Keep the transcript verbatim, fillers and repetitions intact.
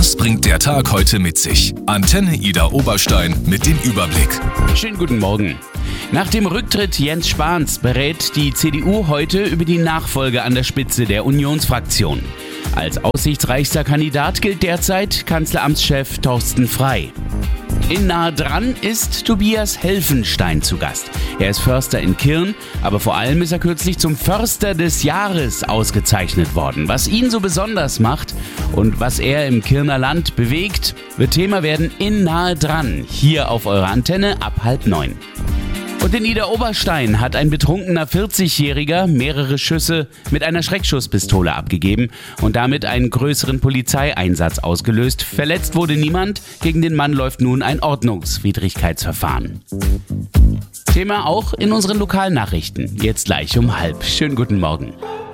Was bringt der Tag heute mit sich? Antenne Idar Oberstein mit dem Überblick. Schönen guten Morgen. Nach dem Rücktritt Jens Spahns berät die C D U heute über die Nachfolge an der Spitze der Unionsfraktion. Als aussichtsreichster Kandidat gilt derzeit Kanzleramtschef Thorsten Frey. In Nahe dran ist Tobias Helfenstein zu Gast. Er ist Förster in Kirn, aber vor allem ist er kürzlich zum Förster des Jahres ausgezeichnet worden. Was ihn so besonders macht und was er im Kirner Land bewegt, wird Thema werden in Nahe dran, hier auf eurer Antenne ab halb neun. Und in Idar Oberstein hat ein betrunkener vierzigjähriger mehrere Schüsse mit einer Schreckschusspistole abgegeben und damit einen größeren Polizeieinsatz ausgelöst. Verletzt wurde niemand, gegen den Mann läuft nun ein Ordnungswidrigkeitsverfahren. Thema auch in unseren Lokalnachrichten, jetzt gleich um halb. Schönen guten Morgen.